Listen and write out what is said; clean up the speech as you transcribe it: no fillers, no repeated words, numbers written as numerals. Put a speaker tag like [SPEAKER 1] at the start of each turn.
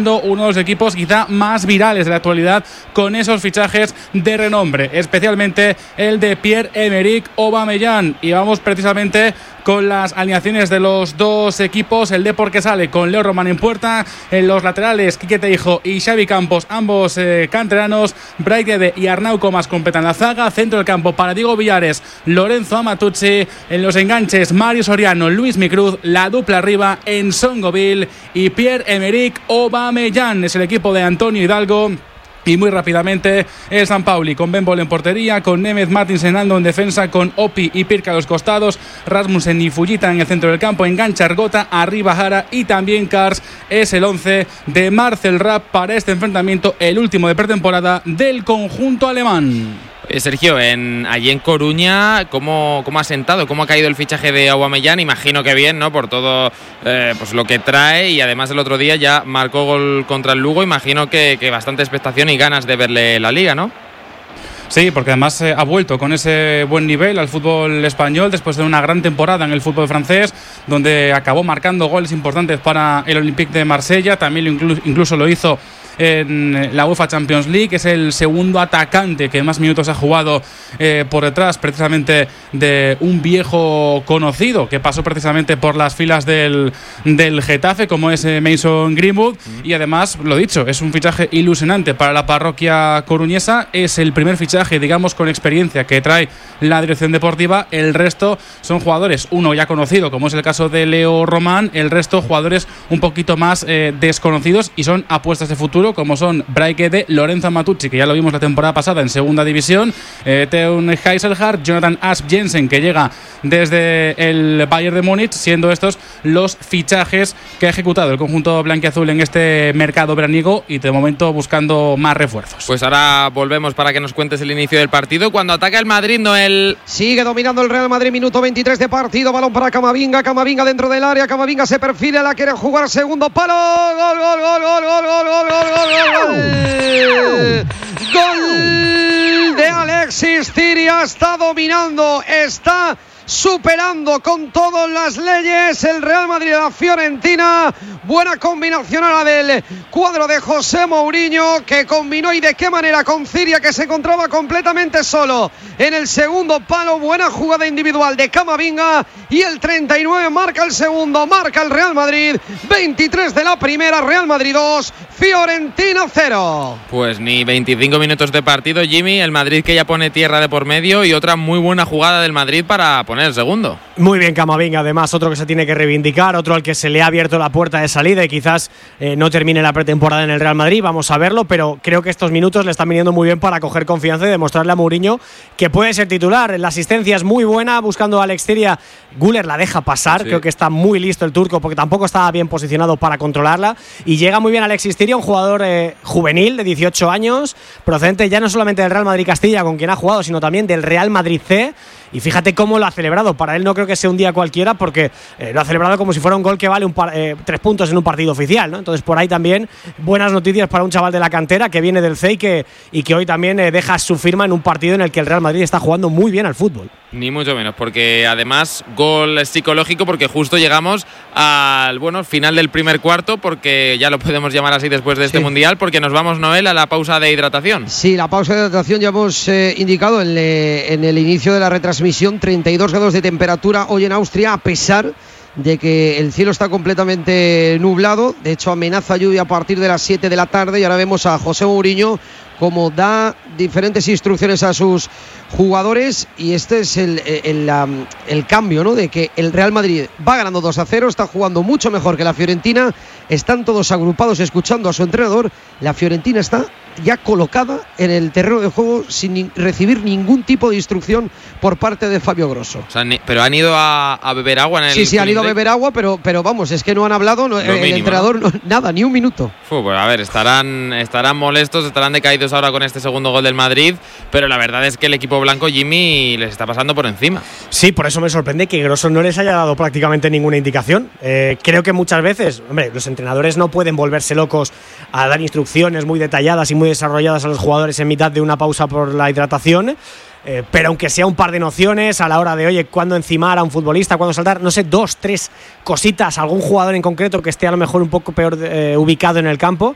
[SPEAKER 1] siendo uno de los equipos quizá más virales de la actualidad con esos fichajes de renombre, especialmente el de Pierre-Emerick Aubameyang. Y vamos precisamente con las alineaciones de los dos equipos. El Depor que sale con Leo Román en puerta, en los laterales Quique Teijo y Xavi Campos, ambos canteranos. Bright Guede y Arnau Comas completan la zaga. Centro del campo para Diego Villares, Lorenzo Amatucci. En los enganches Mario Soriano, Luis Micruz. La dupla arriba en Songoville y Pierre-Emerick Aubameyang. Es el equipo de Antonio Hidalgo. Y muy rápidamente el San Pauli con Ben Bol en portería, con Nemeth Martinsen Aldo en defensa, con Opi y Pirca a los costados, Rasmussen y Fujita en el centro del campo, engancha Argota, arriba Jara y también Kars. Es el 11 de Marcel Rapp para este enfrentamiento, el último de pretemporada del conjunto alemán.
[SPEAKER 2] Sergio, allí en Coruña, ¿cómo ha sentado? ¿Cómo ha caído el fichaje de Aubameyang? Imagino que bien, ¿no? Por todo pues lo que trae, y además el otro día ya marcó gol contra el Lugo. Imagino que bastante expectación y ganas de verle la Liga, ¿no?
[SPEAKER 1] Sí, porque además ha vuelto con ese buen nivel al fútbol español después de una gran temporada en el fútbol francés, donde acabó marcando goles importantes para el Olympique de Marsella. También incluso lo hizo en la UEFA Champions League. Es el segundo atacante que más minutos ha jugado por detrás precisamente de un viejo conocido que pasó precisamente por las filas del Getafe, como es Mason Greenwood. Y además, lo dicho, es un fichaje ilusionante para la parroquia coruñesa. Es el primer fichaje, digamos, con experiencia que trae la dirección deportiva. El resto son jugadores, uno ya conocido, como es el caso de Leo Román. El resto jugadores un poquito más desconocidos, y son apuestas de futuro, como son Bright Guede, Lorenzo Amatucci, que ya lo vimos la temporada pasada en segunda división, Teun Heiselhardt, Jonathan Asp Jensen, que llega desde el Bayern de Múnich, siendo estos los fichajes que ha ejecutado el conjunto blanquiazul en este mercado veraniego, y de momento buscando más refuerzos.
[SPEAKER 2] Pues ahora volvemos para que nos cuentes el inicio del partido, cuando ataca el Madrid. Noel
[SPEAKER 3] sigue dominando el Real Madrid, minuto 23 de partido, balón para Camavinga dentro del área, Camavinga se perfila, la quiere jugar, segundo palo, gol, gol, gol, gol, gol, gol, gol, gol, gol, gol, gol de Alexis Ciria. Está dominando, está superando con todas las leyes el Real Madrid a la Fiorentina. Buena combinación ahora del cuadro de José Mourinho, que combinó, y de qué manera, con Ciria, que se encontraba completamente solo en el segundo palo. Buena jugada individual de Camavinga, y el 39 marca el segundo, marca el Real Madrid. 23 de la primera, Real Madrid 2, Fiorentina 0.
[SPEAKER 2] Pues ni 25 minutos de partido, Jimmy. El Madrid que ya pone tierra de por medio, y otra muy buena jugada del Madrid para poner el segundo.
[SPEAKER 4] Muy bien Camavinga, además otro que se tiene que reivindicar, otro al que se le ha abierto la puerta de salida, y quizás no termine la pretemporada en el Real Madrid, vamos a verlo, pero creo que estos minutos le están viniendo muy bien para coger confianza y demostrarle a Mourinho que puede ser titular. La asistencia es muy buena, buscando a Alex Ciria, Güler la deja pasar, sí. Creo que está muy listo el turco, porque tampoco estaba bien posicionado para controlarla, y llega muy bien Alexis Ciria, un jugador juvenil de 18 años, procedente ya no solamente del Real Madrid Castilla, con quien ha jugado, sino también del Real Madrid C. Y fíjate cómo lo ha celebrado. Para él no creo que sea un día cualquiera, porque lo ha celebrado como si fuera un gol que vale 3 puntos en un partido oficial, ¿no? Entonces, por ahí también buenas noticias para un chaval de la cantera que viene del CEI y que hoy también deja su firma en un partido en el que el Real Madrid está jugando muy bien al fútbol.
[SPEAKER 2] Ni mucho menos, porque además gol psicológico, porque justo llegamos al final del primer cuarto, porque ya lo podemos llamar así después de este mundial, porque nos vamos, Noel, a la pausa de hidratación.
[SPEAKER 3] Sí, la pausa de hidratación ya hemos indicado en el inicio de la retransmisión. 32 grados de temperatura hoy en Austria, a pesar de que el cielo está completamente nublado. De hecho, amenaza lluvia a partir de las 7 de la tarde, y ahora vemos a José Mourinho como da diferentes instrucciones a sus jugadores, y este es el cambio, ¿no? De que el Real Madrid va ganando 2-0, está jugando mucho mejor que la Fiorentina, están todos agrupados escuchando a su entrenador. La Fiorentina está ya colocada en el terreno de juego sin recibir ningún tipo de instrucción por parte de Fabio Grosso.
[SPEAKER 2] O sea, pero han ido a beber agua en el...
[SPEAKER 3] Sí, han ido a beber agua, pero vamos, es que no han hablado, el entrenador, ¿no? Nada, ni un minuto.
[SPEAKER 2] Pues a ver, estarán molestos, estarán decaídos ahora con este segundo gol del Madrid, pero la verdad es que el equipo blanco, Jimmy, les está pasando por encima.
[SPEAKER 4] Sí, por eso me sorprende que Grosso no les haya dado prácticamente ninguna indicación. Creo que muchas veces, hombre, los entrenadores no pueden volverse locos a dar instrucciones muy detalladas y muy desarrolladas a los jugadores en mitad de una pausa por la hidratación. Pero aunque sea un par de nociones a la hora de, oye, cuándo encimar a un futbolista, cuándo saltar, no sé, 2, 3 cositas, algún jugador en concreto que esté a lo mejor un poco peor ubicado en el campo,